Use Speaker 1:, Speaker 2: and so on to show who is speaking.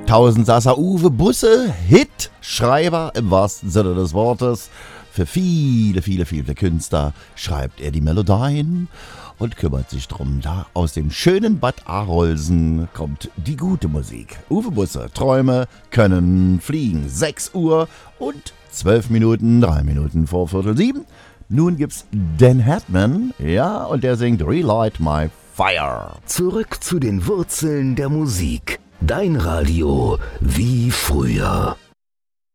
Speaker 1: Tausendsasser Uwe Busse, Hitschreiber im wahrsten Sinne des Wortes. Für viele, viele, viele Künstler schreibt er die Melodien und kümmert sich drum. Da aus dem schönen Bad Arolsen kommt die gute Musik. Uwe Busse, Träume können fliegen. 6 Uhr und 12 Minuten, 3 Minuten vor Viertel 7. Nun gibt's Dan Hartman, ja, und der singt Relight My Fire.
Speaker 2: Zurück zu den Wurzeln der Musik. Dein Radio wie früher.